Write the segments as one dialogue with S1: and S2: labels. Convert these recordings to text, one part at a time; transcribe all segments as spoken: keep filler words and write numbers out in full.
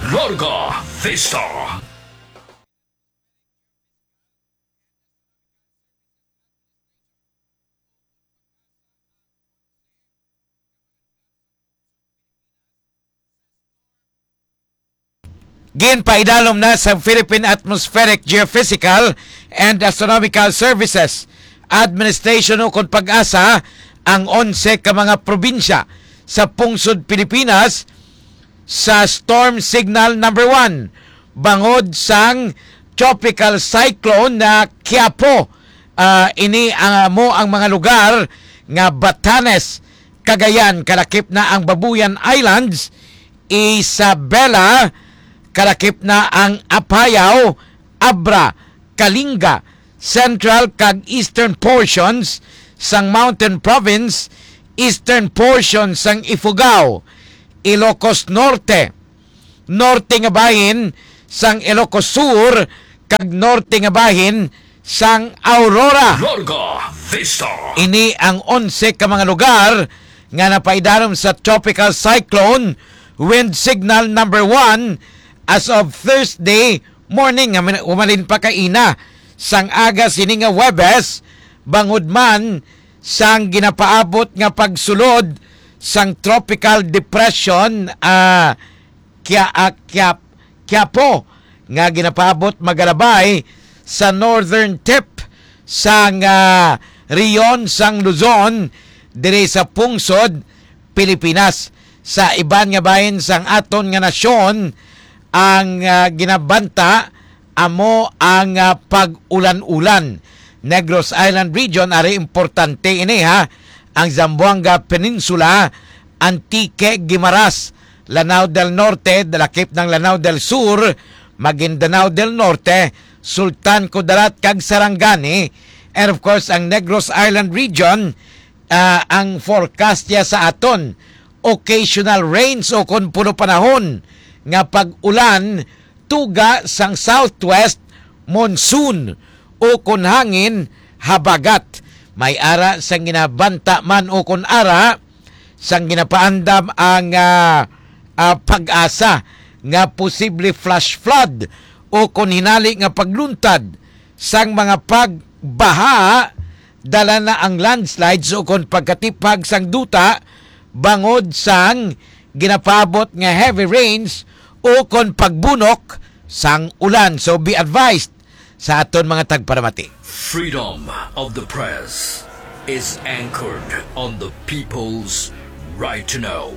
S1: Larga Vista.
S2: Ginpaidalom na sa Philippine Atmospheric Geophysical and Astronomical Services Administration o kung pag-asa ang onse ka mga probinsya sa pungsod Pilipinas sa storm signal number one bangod sang tropical cyclone na Quiapo. Uh, ini ang mo ang mga lugar nga Batanes, Cagayan, kalakip na ang Babuyan Islands, Isabela, kalakip na ang Apayao, Abra, Kalinga, Central kag Eastern portions sang Mountain Province, Eastern portion sang Ifugao, Ilocos Norte, Norte nga bahin sang Ilocos Sur, kag Norte nga bahin sang Aurora.
S1: Larga Vista.
S2: Ini ang onse ka mga lugar nga napaidanom sa tropical cyclone wind signal number one as of Thursday morning. Umalin pa kaina sang aga sini nga Webes bangod man sang ginapaabot nga pagsulod sang tropical depression uh, kya, uh, kya, Quiapo nga ginapaabot magalabay sa northern tip sang uh, riyon sang Luzon dire sa pungsod Pilipinas. Sa iban nga bahin sang aton nga nasyon ang uh, ginabanta amo ang uh, pag-ulan-ulan. Negros Island region ari importante ini ha, ang Zamboanga Peninsula, Antique, Guimaras, Lanao del Norte, dalakip ng Lanao del Sur, Maguindanao del Norte, Sultan Kudarat kag Sarangani, and of course ang Negros Island region, uh, ang forecast niya sa aton occasional rains o kung puno panahon nga pag-ulan tuga sang southwest monsoon o kung hangin habagat. May ara sang ginabanta man o kung ara sang ginapaandam ang uh, uh, pag-asa nga posible flash flood o kung hinali nga pagluntad sang mga pagbaha, dala na ang landslides o kung pagkatipag sang duta bangod sang ginapabot nga heavy rains o kung pagbunok sang ulan. So be advised sa aton mga tagparamati.
S1: Freedom of the press is anchored on the people's right to know.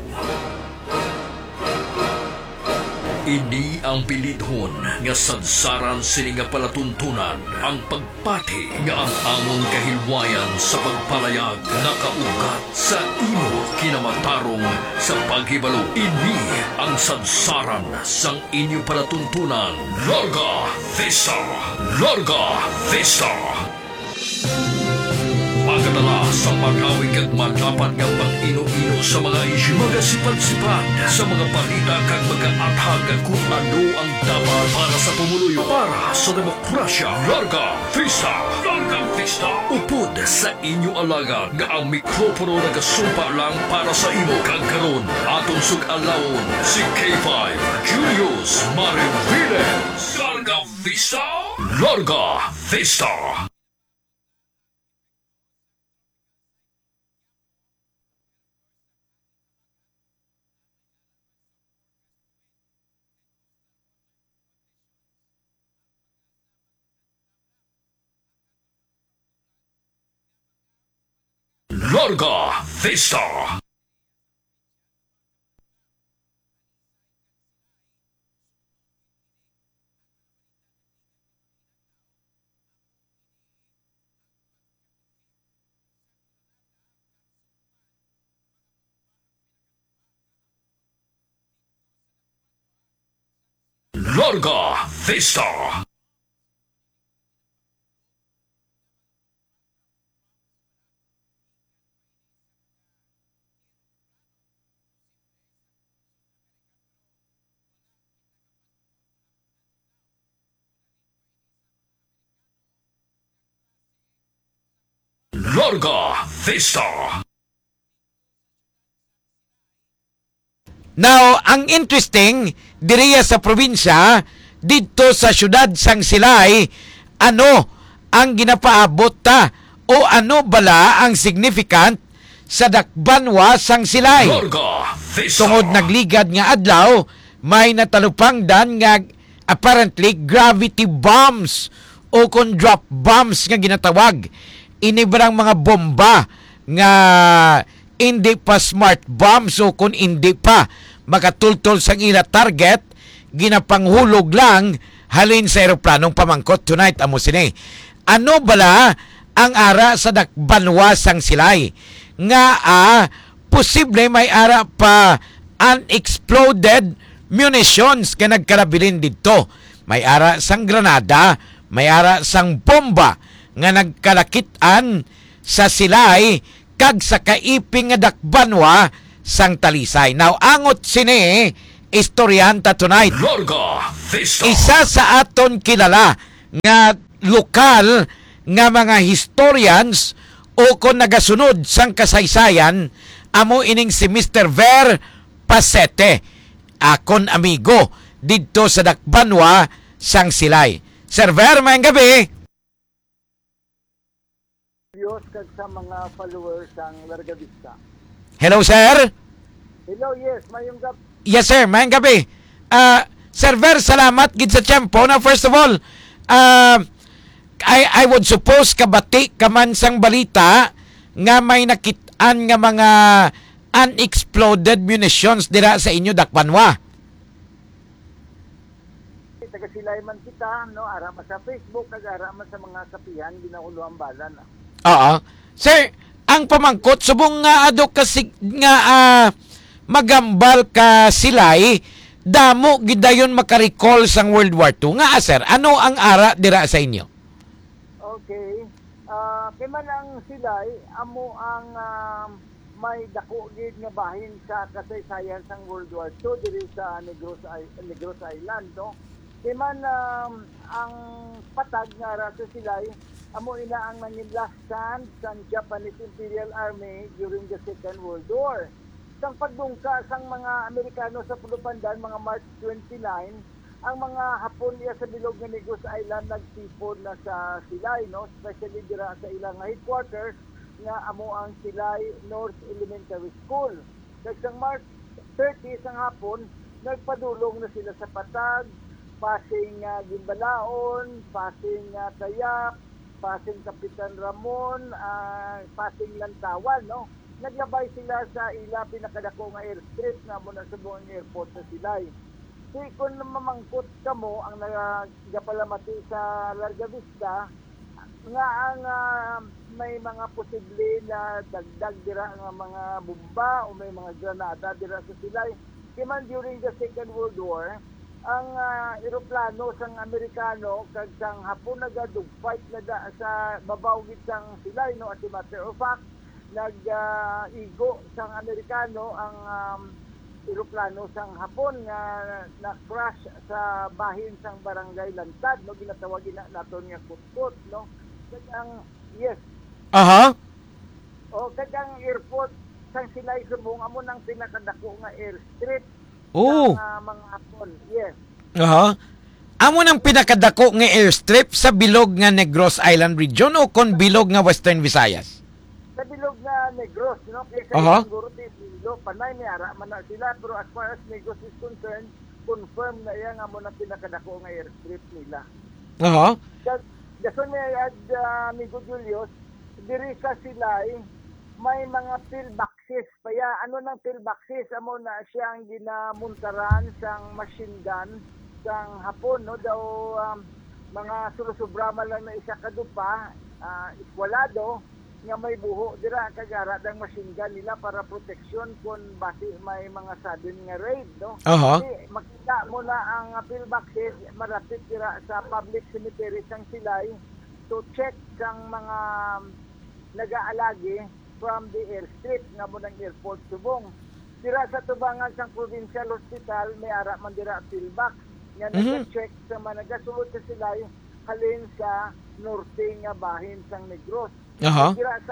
S1: Ini ang pilidhon nga sadsaran sini nga palatuntunan ang pagpati nga ang among kahilwayan sa pagpalayag nakaugat sa imo kinamatarong sa paghibalo. Ini ang sadsaran sang inyo palatuntunan. Larga Vista! Larga Vista! Magadala sa mag-awig at magapat ng pag-ino-ino sa mga isyu, magasipad-sipad sa mga balita kag mag-aathag kung ano ang dapat para sa pumuluyo, para sa demokrasya. Larga Vista! Larga Vista! Upod sa inyo alaga nga ang mikropono nagasumpa lang para sa imo. Kagkaroon atong sug-alawon si K five Julius Mariviles. Larga Vista! Larga Vista! Larga Vista! Larga Vista! Larga Vista!
S2: Now, ang interesting, diriya sa probinsya, dito sa syudad sang Silay, ano ang ginapaabot ta o ano bala ang significant sa dakbanwa sang Silay?
S1: Larga Vista.
S2: Tungod nagligad nga adlaw, may natalupangdan nga apparently gravity bombs o kon drop bombs nga ginatawag. Inibrang mga bomba nga hindi pa smart bombs o kung hindi pa makatultol sa ila target, ginapanghulog lang halin sa aeroplanong pamangkot tonight amo sini. Ano bala ang ara sa dakbanwa sang Silay? Nga ah, posible may ara pa unexploded munitions nga nagkarabilin dito. May ara sang granada, may ara sang bomba nga nagkalakitan sa Silay kag sa kaiping nga dakbanwa sang Talisay. Now, angot sini istoryanta tonight.
S1: Larga Vista.
S2: Isa sa aton kilala nga lokal nga mga historians o kung nagasunod sang kasaysayan, amo ining si Mister Ver Pasete, akon amigo dito sa dakbanwa sang Silay. Sir Ver, mayang gabi.
S3: Diyos kag sa mga followers ng Larga Vista.
S2: Hello, sir.
S3: Hello, yes, mayong gab.
S2: Yes, sir. Mayang gabi. Uh, Sir Ver, salamat gid sa tiyempo. Now, first of all, uh, I, I would suppose kabati kaman sang balita nga may nakitaan nga mga unexploded munitions dira sa inyo dakbanwa.
S3: Taga Silay man kita, no, ara man sa Facebook, kag ara man sa mga kapihan, ginaulo ang bala na.
S2: Oo. Sir, ang pamangkot, subong nga ado kasi nga uh, magambal ka Silay, damo gidayon makarecall sang World War Two. Nga, sir, ano ang ara dira sa inyo?
S3: Okay. Uh, kay man ang Silay, amo ang uh, may dako gid nga bahin sa kasaysayan sang World War Two diri sa Negros, Negros Island, no. Kay man um, ang patag nga ra sa Silay, amo ina ang nanginlastan sa Japanese Imperial Army during the Second World War. Sang pagdungka sang mga Amerikano sa Pulupandan, mga March twenty-nine, ang mga Hapon niya sa bilog ng Negros Island nagtipon na sa Silay, no? Especially dira sa ilang headquarters nga amo ang Silay North Elementary School. Kaya sang March thirty sang hapon, nagpadulong na sila sa Patag, passing uh, Gimbalaon, passing uh, Tayap, passing Kapitan Ramon, uh, passing Lantawan, no? Naglabay sila sa ila pinakadako nga airstrip nga muna sa buong airport sa Silay. Si kung mamangkot ka mo ang nagapalamati sa Larga Vista, nga ang uh, may mga posible na dagdag dira nga mga bomba o may mga granada dira sa Silay. Kiman during the Second World War, ang uh, eroplano sang Amerikano kag sang Hapon nagadugfight na da sa babaw gid sang Silay, no, as a matter of fact, nag-igo uh, sang Amerikano ang um, eroplano sang Hapon nga na-crash sa bahin sang Barangay Lantad, no, ginatawag na naton nga Kutkot, no. Kag yes.
S2: Aha.
S3: O kag ang airport sang Silay subong amo nang pinakadako nga airstrip.
S2: Oh.
S3: Ng, uh, mga Hapon. Yes.
S2: Aha. Amo nang pinakadako nga airstrip sa bilog nga Negros Island region o kon bilog nga Western Visayas?
S3: Sa bilog nga Negros, no? Kaya
S2: Aha.
S3: siguro di bilog, panay may ara man na sila, pero as far as Negros is concerned, confirm na yan nga mo na pinakadako nga airstrip nila.
S2: Aha.
S3: Gason may ad uh, amigo Julius, diri sa Silay, may mga pillboxes. Kaya ano ng pillboxes? Amo na siyang ginamuntaran sang machine gun sang Hapon, no? Daw um, mga sulusubra man lang na isa kadupa, uh, iskwalado, nga may buho dira kagara dang machine gun nila para proteksyon kung basi may mga sudden nga raid, no?
S2: Aha.
S3: Kasi makita mo na ang uh, pillboxes marapit dira sa public cemetery sang Silay to check sang mga um, nag-aalagi from the airstrip nga mo ng airport subong. Dira sa tubangan sang provincial hospital may ara man dira pillbox nga
S2: Mhm.
S3: nag-check sa mga nagasulod sa Silay halin sa norte nga bahin sang Negros.
S2: Aha.
S3: Dira sa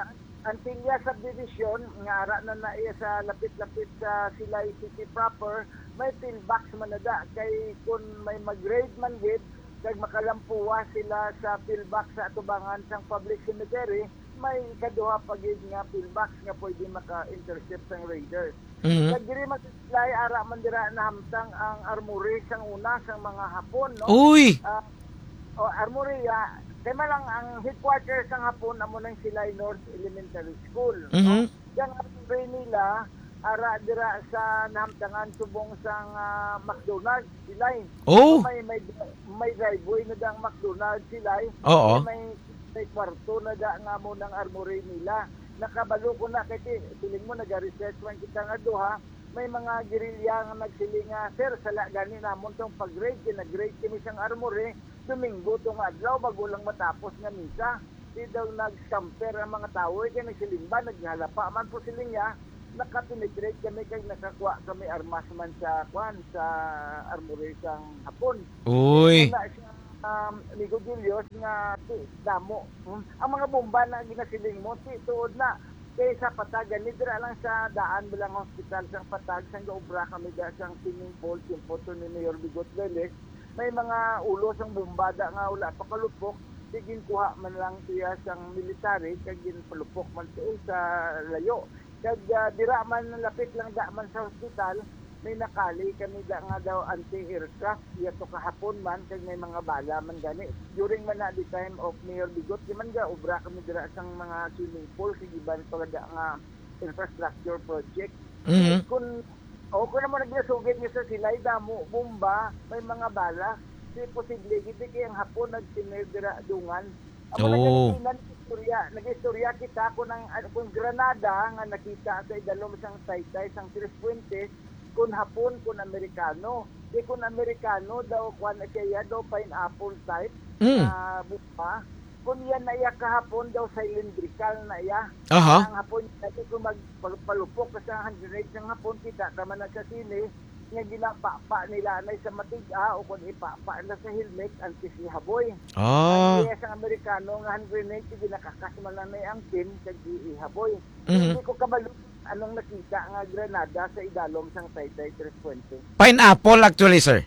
S3: Antigua Subdivision, nga ara na na iya sa lapit-lapit sa Silay City proper, may pillbox man na da. Kay kung may mag-grade man gid, kag makalampuwa sila sa pillbox sa atubangan sang public cemetery, may ikaduha pa gid nga pillbox nga pwede maka-intercept sang raiders.
S2: Mhm.
S3: Kag diri mag-fly ara man dira nahamtang ang armory sang una sang mga Hapon, no?
S2: Uy!
S3: Ah, o armory, ah, kaya man lang ang headquarters ng Hapon amo nang Silay North Elementary School.
S2: Mhm.
S3: Yang armory nila ara dira sa nahamtangan subong sang ah, McDonald's Silay.
S2: Oh.
S3: May may may driveway na dang McDonald's Silay.
S2: Oo.
S3: May may kwarto na da nga mo ng armory nila. Nakabalo ko na kay siling mo naga-research man kita nga duha, may mga gerilya nga nagsiling nga, sir, sala gani namon tong pag-grade, nag-grade kami siyang armory, Domingo tong adlaw bago lang matapos nga misa. Di daw nag-scamper ang mga tao, kaya nagsiling ba, naghalapa man po siling niya, nakapenetrate kami kay nakakuha kami armas man sa kwan sa armory sang Hapon.
S2: Uy!
S3: Wala siya, um, Amigo Julius nga ti, damo. Hmm? Ang mga bomba na ginasiling mo, ti, tuod na. Kaya sa Patag, ganidra lang sa daan bilang hospital sang Patag, sang gaubra kami da sang swimming pool, yung photo ni Mayor Bigot Leles. May mga ulo sang bombada nga wala pa kalupok, sigin kuha man lang siya sang military, kag ginpalupok man siya sa layo. Kag uh, dira man lapit lang da man sa hospital, may nakali kami da nga daw anti-aircraft yato kahapon man kag may mga bala man gani during man na the time of Mayor Bigot di man ga obra kami dira sang mga swimming pool sige ban talaga nga infrastructure project.
S2: Mhm.
S3: Kung o kung naman naglasugid niya sa Silay damo bomba may mga bala si posible gid kay ang hapon nagtinir dira dungan. Amo
S2: Oh.
S3: na istorya, nag-istorya kita ko ng kung Granada nga nakita sa idalom sang Taytay sang Tres Puentes kun Hapon kun Amerikano. Di kun Amerikano daw kwan kaya daw pineapple type
S2: Mm.
S3: na bupa. Kung yan na iya kahapon daw cylindrical na iya.
S2: Aha.
S3: Ang Hapon dati kung magpalupok kasi ang hundred ng Hapon kita tama na sa sine nga ginapapa nila na sa matiga o kung ipapa na sa helmet antes si Haboy.
S2: Ah.
S3: Ang iya sa Amerikano nga hand grenade ginakakas man lang na ang pin kag ihaboy.
S2: Mhm.
S3: Hindi ko kabalo anong nakita nga Granada sa idalom sang Taytay Tres Puentes.
S2: Pineapple actually, sir.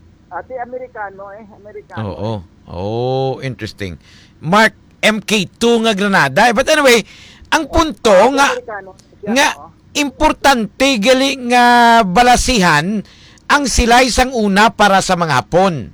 S3: Ate Amerikano eh, Amerikano.
S2: Oo. Oh, interesting. Mark M K two nga Granada. But anyway, ang punto
S3: Ate
S2: nga
S3: Amerikano, siya,
S2: nga
S3: oh.
S2: importante gali nga balasihan ang silay sang una para sa mga Hapon.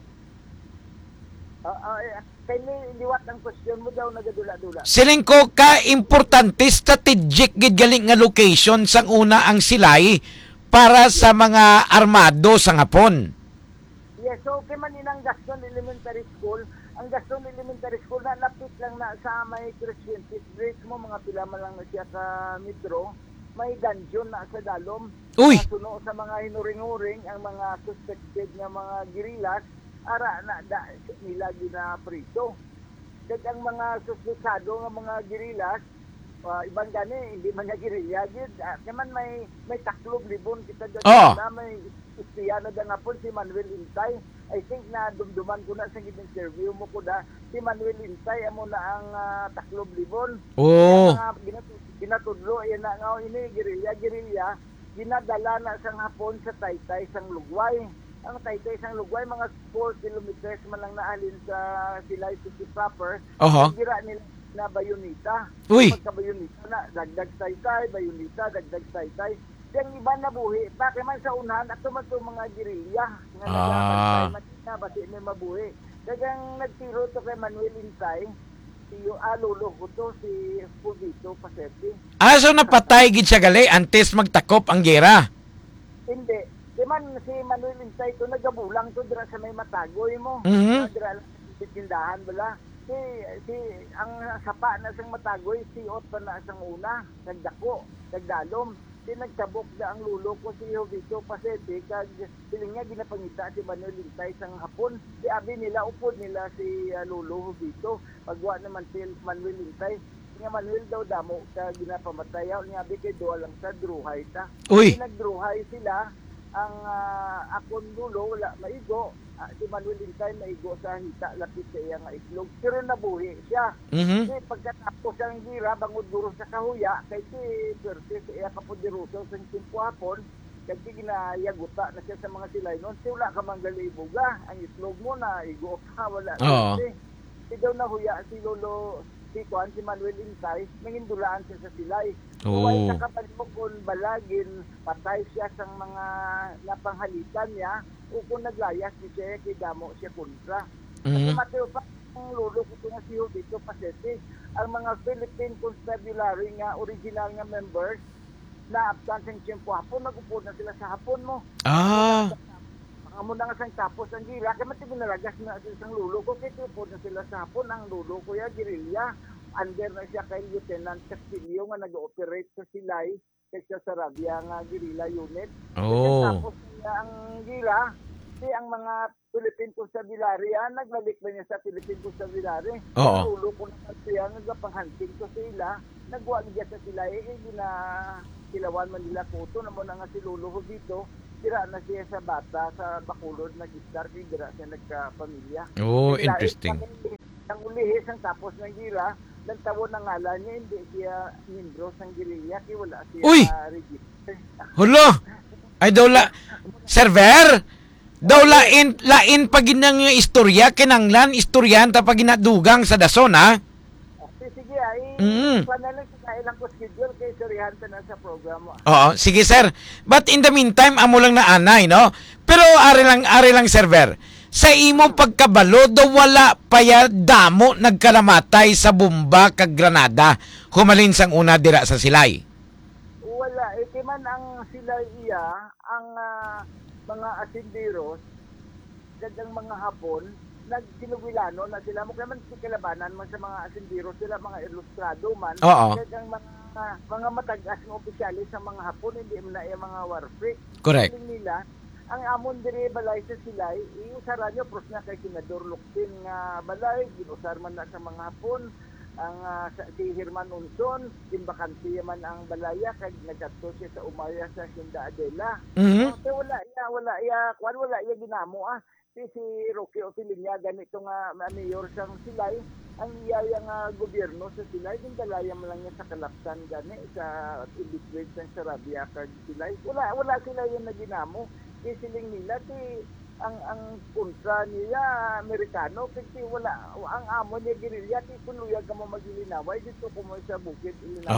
S3: Ah, ah, eh, kay ni liwat ang question mo daw nagadula-dula.
S2: Siling ko ka importante strategic gid gali nga location sang una ang silay para sa mga armado sang Hapon.
S3: Yes, so kay man inang Gaston Elementary School, ang Gaston Elementary School na lapit lang na sa may Christian Bridge mo mga pila man lang na siya ka metro. May dungeon na sa dalom.
S2: Uy!
S3: Suno sa mga hinuring-uring ang mga suspected nga mga guerrillas ara na da, nila ginaprito. Kag ang mga suspetsado nga mga guerrillas uh, ibang gani hindi man nga guerrilla gid uh, naman may may taklob libon kita dyan
S2: Oh.
S3: na may istiyano da nga po si Manuel Intay. I think na dumduman ko na sa interview mo ko da si Manuel Intay amo na ang uh, taklob libon.
S2: Oh.
S3: Kaya mga ginat- ginatudlo yan na nga ini guerrilla guerrilla ginadala na sang Hapon sa Taytay sang Lugway. Ang Taytay sang Lugway mga four kilometers man lang naalin sa Silay City proper.
S2: Oho.
S3: Gira nila na Bayonita.
S2: Uy.
S3: Pagka Bayonita na dagdag Taytay, Bayonita dagdag Taytay. Yang iba na buhi, bakit man sa unahan ato man to mga guerrilla nga
S2: Ah.
S3: naglaban na basi may mabuhi. Dagang nagtiro to kay Manuel Intay, si ah, lolo ko to si Fulvito Pasetti.
S2: Aso napatay gid siya gali antes magtakop ang gera.
S3: Hindi. Di man si Manuel Intay to nagabulang to dira sa may Matagoy mo.
S2: Mhm.
S3: Dira sa tindahan bala. Si si ang sapa na sang Matagoy si Ot pa na sang una, nagdako, nagdalom. Di nagtabok da ang lulo ko si Jovito Pasetti kag siling nga ginapangita si Manuel Intay sang Hapon. Di abi nila upod nila si uh, lulo Jovito. Pagwa naman si Manuel Intay nga Manuel daw damo ka ginapamatayaw niya abi kay duwa lang sa druhay ta.
S2: Uy.
S3: Di nagdruhay sila ang uh, akon dulo wala maigo. Uh, si Manuel Intay maigo sa hita lapit sa iya nga itlog. Pero nabuhi siya.
S2: Mhm.
S3: Kasi pagkatapos ang gira, bangod duro sa kahuya, kay si Perse sa iya kapudiruso sa timpo hapon, kasi ginayaguta na siya sa mga silay noon. Si wala ka manggalibuga. Ang itlog mo na igo ka, wala.
S2: Oo.
S3: Kasi si daw nahuya si Lolo si Juan, si Manuel Intay, nangindulaan siya sa silay.
S2: Oo.
S3: Huwag sa kapatid kung balagin, patay siya sa mga napanghalitan niya, o kung naglayas si siya, kay damo siya kontra. Kasi
S2: Mhm.
S3: Mateo pa, ang lolo ko nga si Jovito Pasete, ang mga Philippine Constabulary nga original nga members, na absent ng tiyempo hapon, mag-upod na sila sa hapon mo.
S2: Ah.
S3: Amo na nga sang tapos ang gira, kaya mati binaragas na sa isang lulo ko, kaya upod na sila sa hapon, ang lulo ko ya, girilya, under na siya kay Lieutenant Castillo nga nag-ooperate sa Silay, kaya sa Sarabia nga guerrilla unit.
S2: Oh.
S3: Tapos niya ang gira, si ang mga Philippine Constabulary, ah, nagbalik ba niya sa Philippine Constabulary?
S2: Oo.
S3: Ang lulo ko naman siya, nagpang-hunting ko sila, nagwa niya sa Silay, eh, gina Silawan Manila Koto, naman na nga si Lolo dito, tira na siya sa bata, sa Bacolod, nag-star, tira siya nagka-pamilya.
S2: Oh,
S3: Kaya,
S2: interesting.
S3: eh, ang ulihis, ang tapos ng gira, ng tawon ng ngalan niya, hindi siya membro ng guerrilla, kaya wala siya
S2: Uy!
S3: uh, register.
S2: Hulo! Ay daw la... Server? Daw lain, lain pag ginang nga istorya, kinanglan, istoryan, tapag ginadugang sa dason, ha?
S3: Okay, sige, ay,
S2: Mm.
S3: panalang sa ilang ko schedule, kay surihan na sa programa.
S2: Oo, sige sir. But in the meantime, amo lang na anay, no? Pero ari lang, ari lang server. Sa imo pagkabalo, daw wala pa ya damo nagkalamatay sa bomba kag granada. Humalin sang una dira sa Silay.
S3: Wala, eh, kaya man ang sila iya, ang ah, mga asinderos, gadang mga hapon, nagsinugilano na sila mo kaya man kalabanan man sa mga asinderos sila mga ilustrado man.
S2: Oo.
S3: Gadang mga mga matagas ng opisyalis sa mga hapon, hindi man na iya mga war freak.
S2: Correct.
S3: Feeling nila, ang amon dire balay sa silay, iusara nyo pros na kay Senador Luktin nga balay, ginusar man na sa mga hapon, ang uh, sa, si Herman Unson, imbakanti man ang balaya, kay nagkatto siya sa umaya sa Hinda Adela.
S2: Mhm.
S3: Pero wala iya, wala iya, kwan wala iya ginamo ah. Si, si Roque Opilia, ganito nga uh, mayor sang silay, ang iyaya nga gobyerno sa silay, din dalaya mo lang niya sa kalapsan gani, sa illiquid sa Sarabia kag silay. Wala, wala sila yung naginamo. Isiling nila ti ang ang kontra niya Amerikano kasi wala ang amo niya girilya ti kunuyag ka mo magilinaway dito ko mo sa bukid ilinaway.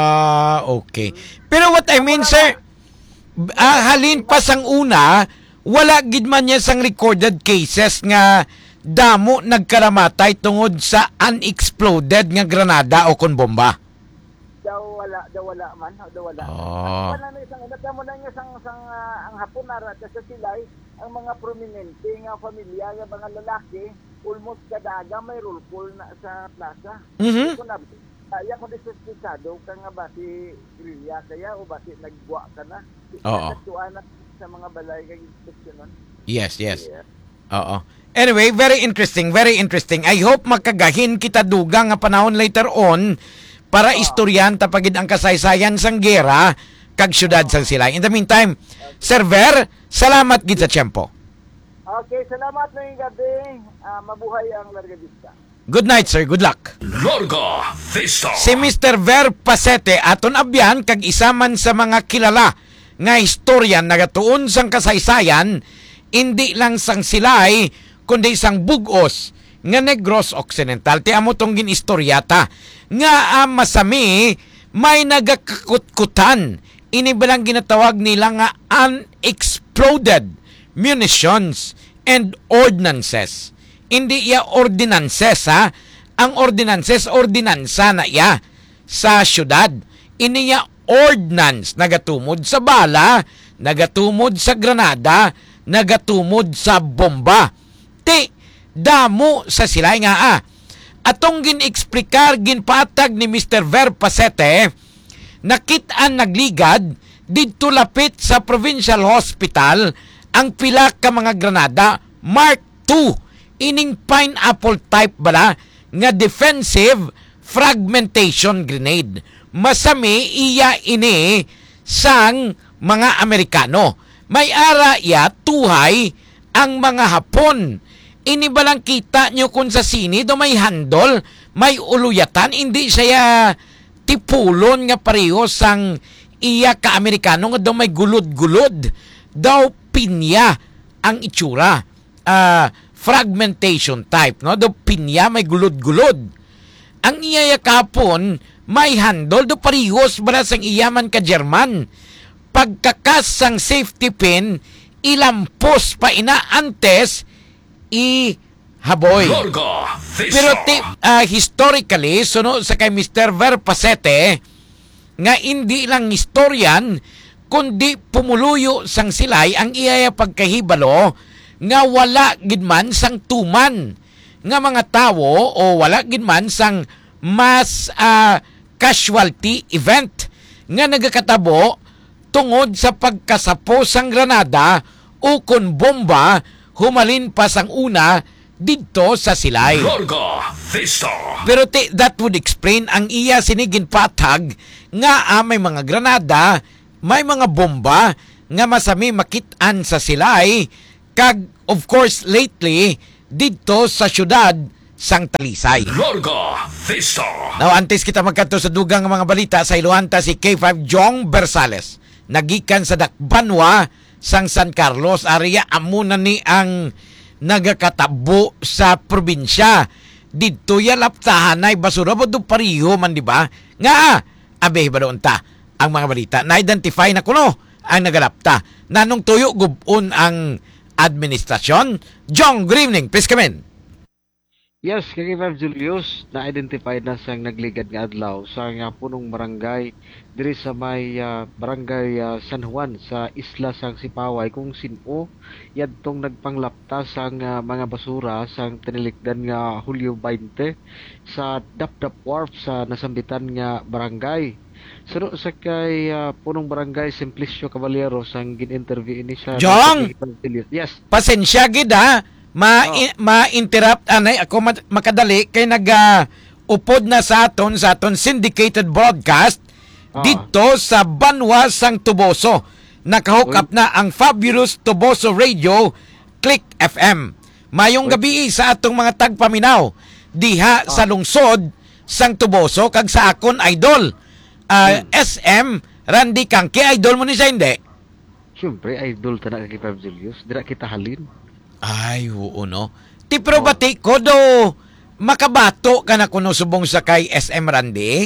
S2: Ah, okay. Pero what I mean, sir, ah, halin pa sang una, wala gid man niya sang recorded cases nga damo nagkaramatay tungod sa unexploded nga granada o kon bomba.
S3: Daw wala, daw wala man, daw wala.
S2: Oh.
S3: Ang na isang inat mo na niya sang sang uh, ang hapon nara sa silay ang mga prominente nga pamilya nga mga lalaki almost kada aga may roll call na sa plaza.
S2: Mhm.
S3: Kung na kaya kung disespisado ka nga ba si Grilya kaya o ba si nagbuwa ka na.
S2: Oo.
S3: Nagtuan na sa mga balay kag inspeksyonon.
S2: Yes, yes.
S3: Yeah.
S2: Oo. Anyway, very interesting, very interesting. I hope makagahin kita dugang nga panahon later on para istoryan tapagid ang kasaysayan sang gera kag syudad sang Silay. In the meantime, Sir Ver, salamat gid sa tiyempo.
S3: Okay, salamat ngayong gabi. Ah, mabuhay ang Larga Vista.
S2: Good night, sir. Good luck.
S1: Larga Vista.
S2: Si Mister Ver Pasete aton abyan kag isa man sa mga kilala nga istoryan nagatuon sang kasaysayan hindi lang sang Silay kundi sang bugos nga Negros Occidental. Ti amo tong ginistoryata nga ang masami may nagakakutkutan. Ini balang ginatawag nila nga unexploded munitions and ordnances. Hindi iya ordinances, ha? Ang ordinances, ordinansa na iya sa syudad. Ini iya ordnance, nagatumod sa bala, nagatumod sa granada, nagatumod sa bomba. Ti, damo sa Silay nga, ah. Atong gin-explikar, ginpatag ni Mister Ver Pasete, nakitaan nagligad dito lapit sa Provincial Hospital ang pila ka mga granada Mark two ining pineapple type bala nga defensive fragmentation grenade. Masami iya ini sang mga Amerikano. may ara ya tuhay ang mga Hapon. Ini ba lang kita nyo kung sa sini do may handol, may uluyatan, hindi siya tipulon nga pareho sang iya ka Amerikano nga daw may gulod-gulod. Daw pinya ang itsura. Uh, fragmentation type, no? Daw pinya may gulod-gulod. Ang iya kapon may handol do parehos bara sang iyaman ka German. Pagkakas sang safety pin ilampos pa ina antes i haboy.
S1: Larga Vista.
S2: Pero ti, uh, historically suno sa kay Mister Verpasete nga hindi lang historian kundi pumuluyo sang silay ang iyaya pagkahibalo nga wala gid man sang tuman nga mga tawo o wala gid man sang mass uh, casualty event nga nagakatabo tungod sa pagkasapo sang granada o kon bomba humalin pa sang una didto sa silay.
S1: Larga Vista.
S2: Pero te, that would explain ang iya sinigin patag nga ah, may mga granada, may mga bomba nga masami makitaan sa silay kag of course lately didto sa syudad sang Talisay.
S1: Larga Vista.
S2: Now, antes kita magkanto sa dugang mga balita sa Iluanta si K five Jong Bersales. Nagikan sa Dakbanwa sang San Carlos area amuna ni ang nagakatabo sa probinsya. Dito ya laptahanay basura bo do pariho man di ba? Nga abe ba doon ta ang mga balita na-identify na kuno ang nagalapta. Nanong tuyo gubon ang administrasyon. Jong, good evening. Please come in.
S4: Yes, kay Ma'am Julius, na-identify na siyang nagligad nga adlaw sa nga punong barangay diri sa may uh, barangay uh, San Juan sa isla sang Sipaway kung sino yadtong nagpanglapta sang uh, mga basura sang tinilikdan nga Hulyo twenty sa Dapdap Wharf sa nasambitan nga barangay. Suno sa kay uh, punong barangay Simplicio Caballero sang gin-interview ini sa
S2: Jong!
S4: Yes.
S2: Pasensya gid ha. Ma
S4: Oh.
S2: i- ma-interrupt anay ako ma- makadali kay nag uh, upod na sa aton sa aton syndicated broadcast
S4: Ah.
S2: dito sa Banwa sang Tuboso. Nakahook up na ang Fabulous Tuboso Radio Click F M. Mayong gabi sa atong mga tagpaminaw diha sa lungsod sang Tuboso kag sa akon idol uh, S M Randy Kangke. Idol mo ni siya hindi?
S4: Siyempre, idol ta na kay Ma'am Julius. Dira kita halin.
S2: Ay, oo no. Ti pero bati ko do makabato ka na kuno subong sa kay S M Randy?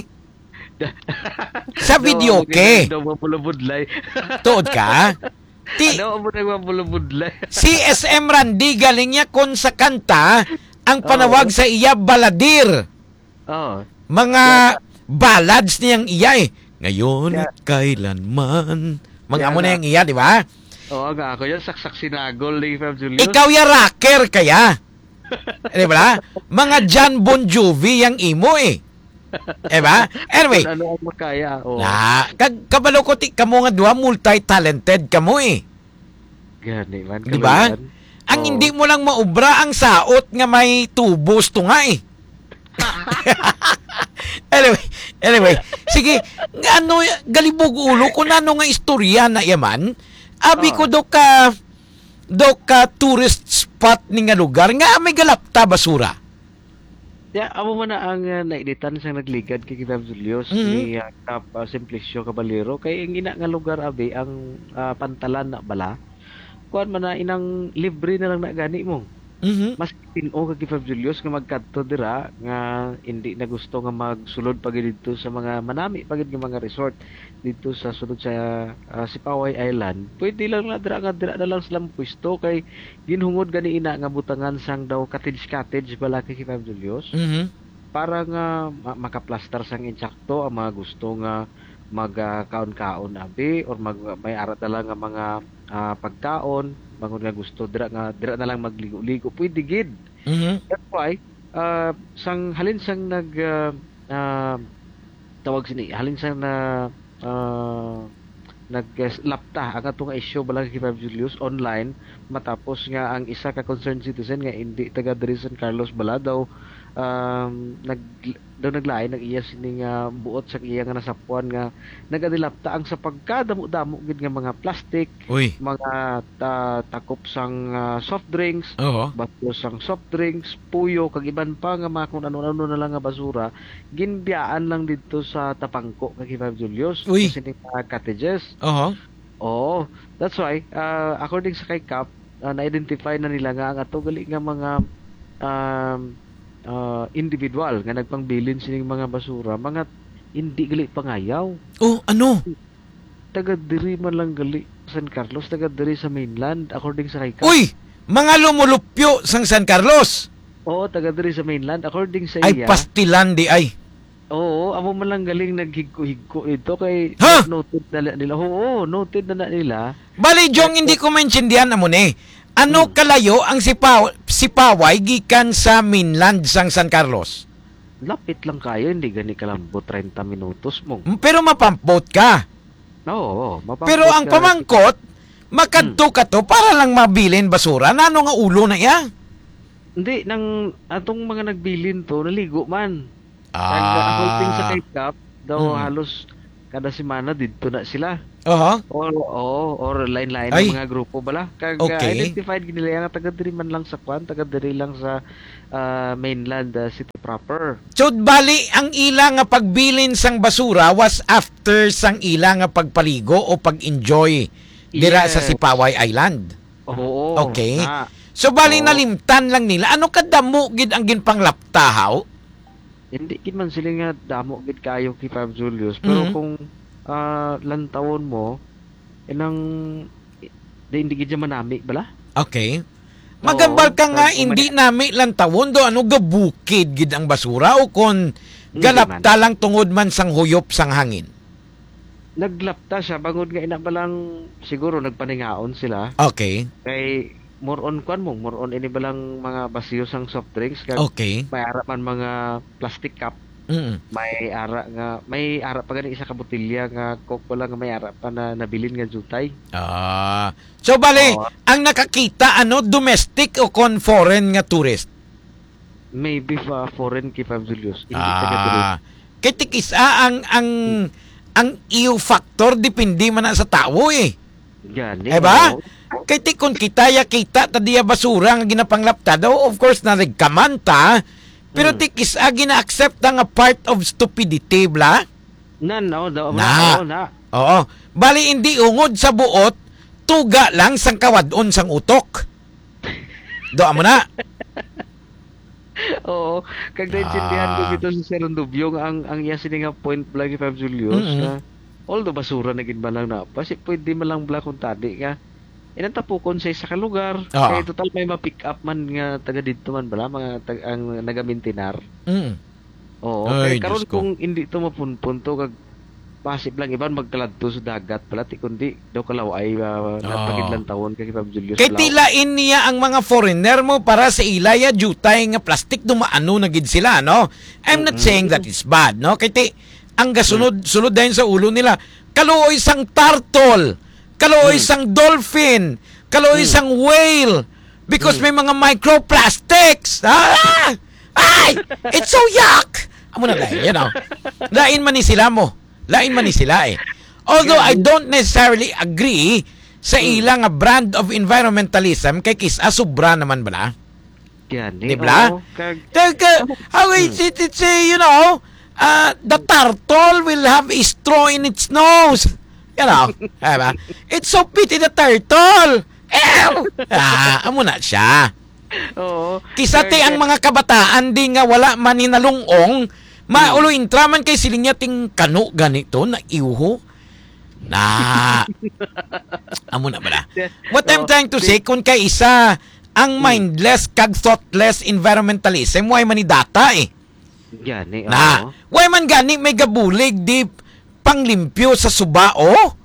S2: Sa video ke.
S4: Daw mapulubudlay.
S2: Tuod ka? Ti
S4: Ano mo nang mapulubudlay?
S2: si S M Randy galing niya kon sa kanta ang panawag sa iya baladir.
S4: Oh.
S2: Mga ballads niyang iya eh. Ngayon at kailanman. Mga amo na yung iya, di ba?
S4: Oo nga, ako yan, saksak sinagol ni Ma'am Julius.
S2: Ikaw ya rocker kaya. Di ba? Mga John Bon Jovi yang imo eh. Di ba? Anyway,
S4: Ano ang makaya? Oh.
S2: na, kag kabalo ko ti kamo nga duha multi-talented kamo eh.
S4: Gani man.
S2: Di ba?
S4: kaluyan.
S2: Ang
S4: Oo.
S2: hindi mo lang maubra ang saot nga may tubos to nga eh. anyway, anyway, sige, nga ano, galibog ulo kung ano nga istorya na yaman, abi ko do ka, do ka tourist spot ni nga lugar, nga may galapta basura.
S4: Yeah, amo man na ang uh, nainitan sa nagligad kay Ma'am Julius
S2: Mhm.
S4: ni uh, Cap uh, Simplicio Caballero kay ang ina nga lugar abi ang uh, pantalan na bala. Kuan man na inang libre na lang na gani mo.
S2: Mhm.
S4: Mas tino kay Ma'am Julius nga magkadto dira nga hindi na gusto nga magsulod pa gid dito sa mga manami pa gid nga mga resort dito sa sulod sa uh, Sipaway Island. Pwede lang na dira nga dira na lang silang pwesto kay ginhungod gani ina nga butangan sang daw cottage cottage bala kay Ma'am Julius.
S2: Mhm.
S4: Para nga ma- makaplastar sang insakto ang mga gusto nga magkaon-kaon abi or mag may arat na lang nga mga ah, pagkaon bangon nga gusto dira nga dira na lang magligo-ligo pwede gid.
S2: Mhm.
S4: That's why ah, sang halin sang nag ah, ah, tawag sini halin sang na ah, naglapta ang atong issue bala kay Ma'am Julius online matapos nga ang isa ka concerned citizen nga hindi taga diri San Carlos bala daw um, nag daw naglain nag iya sini nga buot sa iya nga nasapuan nga nagadilapta ang sa pagkadamo-damo gid nga mga plastic,
S2: Uy.
S4: mga ta, takop sang ah, soft drinks,
S2: Oo.
S4: bato sang soft drinks, puyo, kag iban pa nga mga kung ano-ano na lang nga basura, ginbiyaan lang dito sa Tapangko kag Five Julius.
S2: Uy.
S4: Kasi ni mga cottages.
S2: Oo.
S4: Oo, that's why, uh, according sa kay Cap, uh, na-identify na nila nga ang ato gali nga mga um, uh, individual nga nagpangbilin sining mga basura, mga hindi gali pangayaw.
S2: Oh, ano?
S4: Taga diri man lang gali San Carlos, taga diri sa mainland, according sa kay Cap.
S2: Uy, mga lumulupyo sang San Carlos.
S4: Oo, taga diri sa mainland, according sa
S2: Ay
S4: iya.
S2: pastilan di ay.
S4: Oo, amo man lang galing naghigko-higko ito kay
S2: Ha?
S4: noted na nila. Oo, noted na na nila.
S2: Bali, Jong, hindi ko maintindihan na mo ni. Ano
S4: Hmm.
S2: kalayo ang sipaw sipaway gikan sa mainland sang San Carlos?
S4: Lapit lang kayo, hindi gani kalambot thirty minutos mo.
S2: Mm, Pero mapampot ka.
S4: Oo, mapapot
S2: Pero ang
S4: ka.
S2: pamangkot, makadto ka to para lang mabilin basura. Nano nga ulo na iya?
S4: Hindi, nang atong mga nagbilin to, naligo man.
S2: Ah.
S4: Kaya according sa kay Cap, daw
S2: Hmm.
S4: halos kada semana dito na sila.
S2: Oho.
S4: Or oo, or line-line
S2: Ay.
S4: ng mga grupo bala. Kag
S2: Okay.
S4: uh, identified gid nila nga taga diri man lang sa kwan, taga diri lang sa ah, mainland ah, city proper.
S2: So, bali, ang ila nga pagbilin sang basura was after sang ila nga pagpaligo o pag-enjoy dira sa
S4: Yes.
S2: Sipaway Island.
S4: Oo.
S2: Okay.
S4: Na,
S2: So, bali,
S4: Oo.
S2: nalimtan lang nila. Ano kadamo gid ang ginpanglaptahaw?
S4: hindi gid man sila nga damo gid kayo kay Fab Julius, pero
S2: Mhm.
S4: kung ah, lantawon mo inang di hindi gid siya manami bala.
S2: Okay. Magambal ka
S4: Oo,
S2: nga,
S4: kag-
S2: hindi nami lang tawon do, ano gabukid gid ang basura o kon
S4: Hindi
S2: galapta lang tungod man sang huyop sang hangin.
S4: Naglapta siya bangod nga ina balang siguro nagpaningaon sila
S2: Okay.
S4: kay more on kwan mo, more on ini balang mga basiyo sang soft drinks kag
S2: Okay.
S4: may ara man mga plastic cup,
S2: Mm.
S4: may ara nga may ara pa gani isa ka botelya nga coke wala nga may ara pa na nabilin nga jutay.
S2: Ah. So bali,
S4: Oo.
S2: ang nakakita ano domestic o kon foreign nga tourist?
S4: Maybe fa foreign kay Fab Julius. Hindi taga diri.
S2: Ah. Kay tikisa ang ang ang iyo factor depende man na sa tao eh.
S4: Gani.
S2: Eh ba?
S4: oo.
S2: Kay ti kun kita ya kita tadiya basura nga ginapanglapta daw, of course na nagkamanta, pero
S4: Hmm.
S2: tikis a gina-accept nga part of stupidity bla.
S4: Na no, daw
S2: Na.
S4: na. na.
S2: Oo. Bali hindi ungod sa buot, tuga lang sang kawadon sang utok. Do mo na.
S4: Oo, kag naintindihan ko
S2: Ah.
S4: dito si Sir Dubyong ang ang iya sini nga point blank kay Fab Julius
S2: Mm-mm.
S4: nga although basura na gid ba lang na pa si pwede man lang bla kung tadi nga inantapukon sa isa ka lugar
S2: Oo.
S4: kay total may ma-pick up man nga taga dito man bala mga tag, ang nagamintinar.
S2: Mm.
S4: Oo,
S2: Ay,
S4: kay karon
S2: Diyos ko.
S4: kung hindi to mapunpunto kag pasib lang iban magkaladto sa dagat pala ti kundi daw kalaway uh, nagpagidlan tawon kay Fab Julius.
S2: Kay
S4: Lao.
S2: tilain niya ang mga foreigner mo para sa ilaya jutay nga plastic dumaano na gid sila, no? I'm not
S4: Mm-mm.
S2: saying that it's bad, no? Kay ti ang gasunod sulod dayon sa ulo nila, kaluoy sang turtle, kaluoy
S4: Mm.
S2: sang dolphin, kaluoy
S4: Mm.
S2: sang whale because may mga microplastics. Ah! Ay! It's so yuck! Amo na dahil, you know. Lain man ni sila mo. Lain man ni sila eh. Although I don't necessarily agree sa ilang nga brand of environmentalism kay kisa sobra naman bala.
S4: Gani.
S2: Di ba?
S4: Oo, kag
S2: Teka, how is it, it's uh, you know, uh, the turtle will have a straw in its nose. You know, diba? It's so pity the turtle. Ew! Ah, amo na siya.
S4: oo.
S2: Kisati ang mga kabataan di nga wala man ninalungong, maulo intraman kay siling niya ting kano ganito na iuho. Na. Amo na bala. What I'm
S4: Oo.
S2: trying to say, kung kay isa ang mindless kag thoughtless environmentalism, why man ni data eh.
S4: Gani.
S2: Na,
S4: oo.
S2: why man gani may gabulig di panglimpyo sa subao?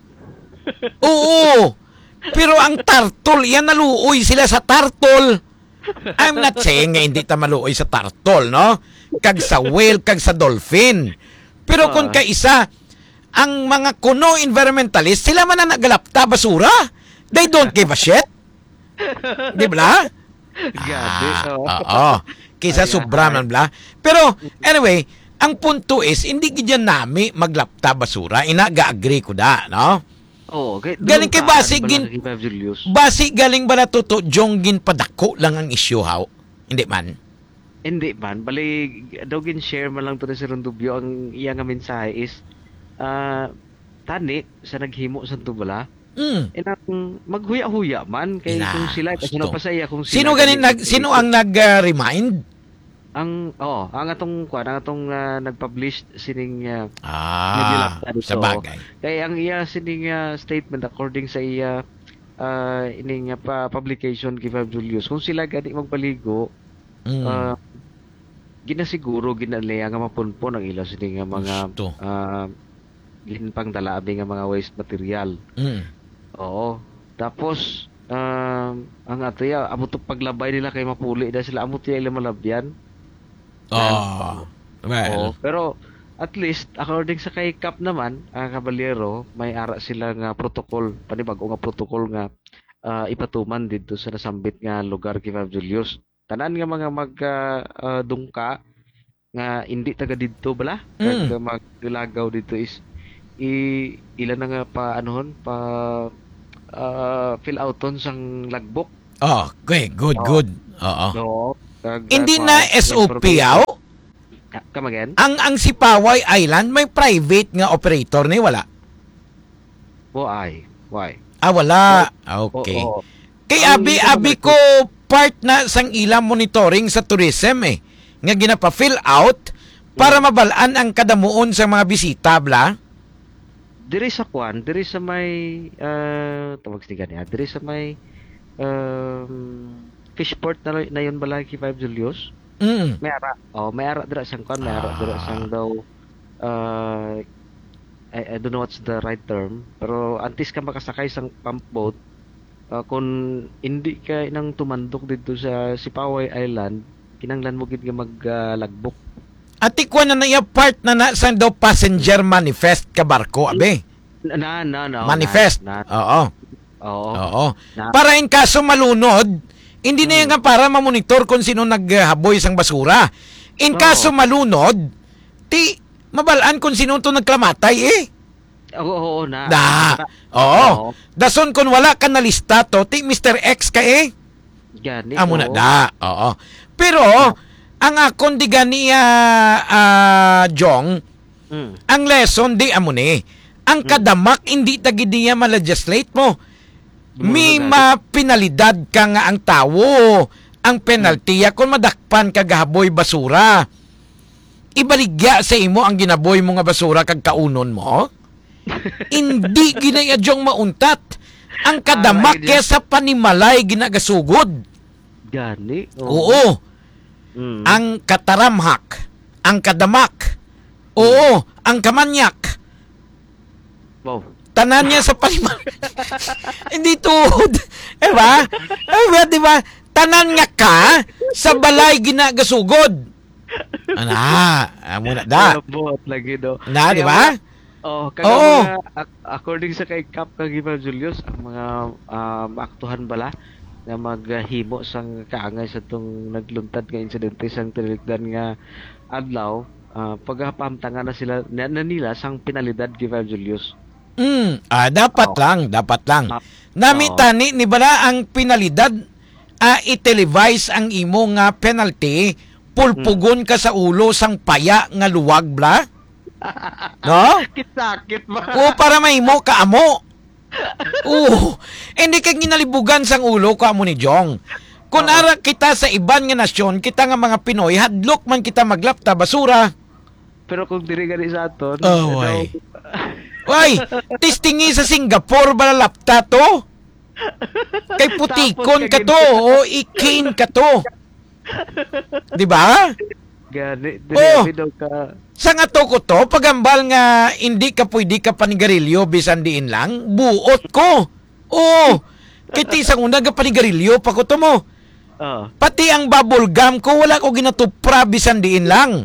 S2: Oo. Pero ang turtle, yan naluoy sila sa turtle. I'm not saying nga hindi ta maluoy sa turtle, no? Kag sa whale, kag sa dolphin. Pero kung
S4: Ah.
S2: kaisa, ang mga kuno environmentalist, sila man na nagalapta basura. They don't give a shit. Di ba?
S4: Gani,
S2: Ah,
S4: oo.
S2: oo. Kaysa
S4: Ay,
S2: sobra
S4: ay.
S2: man bla. Pero, anyway, ang punto is, hindi gidyan nami maglapta basura. Inaga-agree ko da, no?
S4: Oo, kay
S2: Galing kay Basig, gin-
S4: kay Five Julius.
S2: Basi galing ba na toto, jong gin padako lang ang issue, haw? Hindi man.
S4: Hindi man, bali daw gin share man lang to ni Sir Rondubio ang iya nga mensahe is ah tani sa naghimo sa tubala.
S2: Mm.
S4: Inang maghuya-huya man kay
S2: Ina,
S4: kung sila kasi
S2: gusto.
S4: napasaya kung sila
S2: Sino ganin nag sino ang nag-remind?
S4: ang oh, ang atong kuan ang atong ah, nag-publish sining uh,
S2: Ah, sa bagay.
S4: kay ang iya sining ah, statement according sa iya ah, ining ah, pa publication kay Five Julius kung sila gani magpaligo
S2: Mm.
S4: ah, ginasiguro ginalaya nga mapunpon ang ila sining nga mga
S2: Gusto.
S4: ah, ginpang dala abi nga mga waste material.
S2: Mm.
S4: Oo. Tapos um, ang ato ya amo to paglabay nila kay mapuli na sila amo tiya ila malabyan.
S2: Oh.
S4: Oo.
S2: Well,
S4: Pero at least according sa kay Kap naman, ang kabalyero, may ara sila nga protocol, panibag-o nga protocol nga ah, ipatuman dito sa nasambit nga lugar kay Five Julius. Tanan nga mga magdungka nga hindi taga didto bala,
S2: Mm.
S4: kag maglagaw dito is i ila na nga pa anuhon pa ah, fill outon sang lagbok.
S2: oh, okay, good,
S4: Oo.
S2: good. Oo.
S4: Oo. Kag,
S2: Hindi
S4: ah,
S2: na
S4: pa-
S2: S O P aw.
S4: Ah, Come again?
S2: Ang ang Sipaway Island may private nga operator ni wala.
S4: Why? Why?
S2: Ah, wala. Ah, okay.
S4: Oo.
S2: Kay
S4: Ang
S2: abi
S4: hindi
S2: abi
S4: naman-
S2: ko part na sang ilang monitoring sa tourism eh. Nga ginapa-fill out para mabalaan ang kadamuon sa mga bisita bla.
S4: Diri sa kwan, diri sa may uh, tawag sa niya, diri sa may um, fishport na, na yun bala kay Five Julius.
S2: Mm.
S4: May ara. Oh, may ara dira sang kwan, may ara dira sang daw uh, I, I don't know what's the right term, pero antes ka makasakay sang pump boat, uh, kung hindi ka nang tumandok dito sa Sipaway Island, kinanglan mo gid nga maglagbok.
S2: At ikwa na na iya part na na sang daw passenger manifest ka barko abe.
S4: na na na
S2: Manifest.
S4: na, na,
S2: Oo.
S4: oo.
S2: Oo.
S4: Na-
S2: Para in kaso malunod, hindi na yan nga para mamonitor kung sino naghaboy sang basura. In
S4: Oo.
S2: kaso malunod, ti mabalaan kung sino to nagklamatay eh.
S4: Oo, oo, na.
S2: Da. Oo. Dason kung wala ka na lista to, ti Mister X ka eh.
S4: Gani.
S2: Amo na
S4: oo.
S2: da. Oo. Pero ang akon di gani ah, ah, Jong,
S4: Mm.
S2: ang lesson di amo ni. Ang kadamak hindi tagi niya ma-legislate mo. May mapinalidad ka nga ang tawo. Ang penaltiya kung madakpan ka gahaboy basura. Ibaligya sa imo ang ginaboy mo nga basura kag kaunon mo. Hindi ginayadyong mauntat. Ang kadamak
S4: Ah, right,
S2: kesa panimalay ginagasugod.
S4: Gani.
S2: Oo.
S4: Mm.
S2: Ang kataramhak, ang kadamak, oo, ang kamanyak,
S4: Wow.
S2: tanan niya sa palima. Hindi tuhod. Diba? Diba, diba? Tanan nga ka sa balay ginagasugod. Ana, amo na da.
S4: Buot lagi do.
S2: Na,
S4: Kaya
S2: di ba?
S4: mga- Oh, kaga
S2: Oo.
S4: mga, ac- according sa kay Cap kag Ivan Julius, ang mga um, aktuhan bala na maghimo sang kaangay sa tong nagluntad nga insidente sang tiligdan nga adlaw, uh, pagapamtangan na sila na, na nila sang penalidad kay Ivan Julius.
S2: Mm, ah, dapat
S4: Oo.
S2: lang, dapat lang.
S4: Ah,
S2: Nami
S4: oo.
S2: tani ni bala ang penalidad ah, i-televise ang imo nga penalty pulpugon ka sa ulo sang paya nga luwag bla. No?
S4: Sakit ba?
S2: O para mahimo ka amo. Oo. Hindi ka ginalibugan sang ulo ko amo ni Jong. Kung ara kita sa iban nga nasyon, kita nga mga Pinoy, hadlok man kita maglapta basura.
S4: Pero kung diri gani sa aton,
S2: Oh,
S4: ano,
S2: way. Way, testingi sa Singapore bala lapta to. Kay putikon ka to o ikin ka to. Di ba?
S4: gani
S2: Oh.
S4: diri daw ka
S2: Sa nga to ko to, pagambal nga hindi ka pwede ka panigarilyo bisan diin lang, buot ko. Oo. Kiti isang una ka panigarilyo pa ko to mo.
S4: oh.
S2: Pati ang bubble gum ko, wala ko ginatupra bisan diin lang.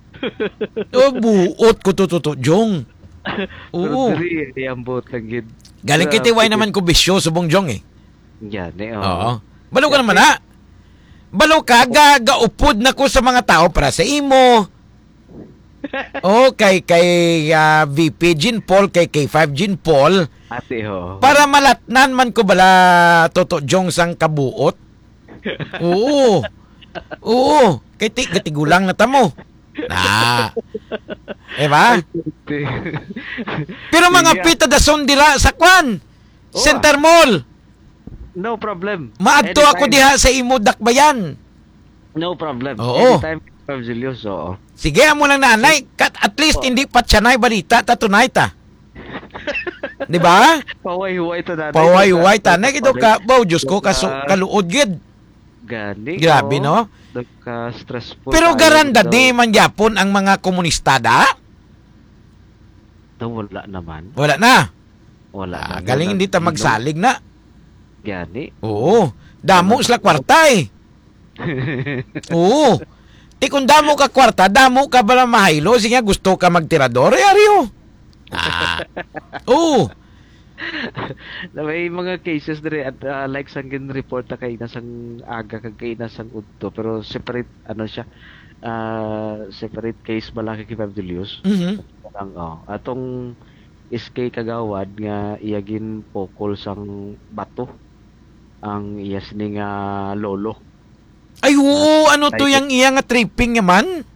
S2: O, buot ko to to to, Jong.
S4: Pero
S2: Oo.
S4: diri di ambot lang gid.
S2: Galing kiti way naman ko bisyo subong Jong eh.
S4: Gani,
S2: Oo.
S4: oh.
S2: Balo ka naman na. Balo ka, ga, gaupod na ko sa mga tao para sa imo. Oh, kay kay ah, V P Jean Paul, kay K five Jean Paul,
S4: Ate ho.
S2: para malatnan man ko bala Toto Jong sang kabuot. Oo. Oo, kay ti gatigulang na tamo. Na. Diba? Pero mga
S4: Sige.
S2: pita dason dira sa kwan.
S4: Oo.
S2: Center Mall.
S4: No problem.
S2: Maadto ako
S4: Anytime.
S2: diha sa imo dakbayan.
S4: No problem.
S2: Oo.
S4: Anytime, Ma'am Julius, oo.
S2: Sige amo lang nanay, kat at least
S4: Oo.
S2: hindi pa tsanay balita ta tunay ta. Di ba?
S4: Paway-huway to natin.
S2: Paway-huway ta na gito ka, bow Diyos ko kaso kaluod gid.
S4: Gani.
S2: Grabe,
S4: oo.
S2: no?
S4: Nagka stressful.
S2: Pero
S4: tayo
S2: garanda
S4: dito.
S2: di man yapon ang mga komunistada.
S4: No, wala naman.
S2: Wala na.
S4: Wala
S2: Ah,
S4: na.
S2: galing hindi ta
S4: Sino?
S2: magsalig na.
S4: Gani.
S2: Oo. Damo sila kwarta eh. Oo. Ti kung damo ka kwarta, damo ka bala mahaylo, sige gusto ka magtirador, eh, ariyo. Ah. Oo.
S4: Na may mga cases dire at uh, like sang gin report na kay nasang aga kag kay nasang udto pero separate ano siya uh, separate case malaki kay Ma'am Julius.
S2: Mhm.
S4: Ang oh, atong S K Kagawad nga iyagin pokol sang bato ang iyas ni nga lolo.
S2: Ay, oo, ano to yung iya nga tripping naman?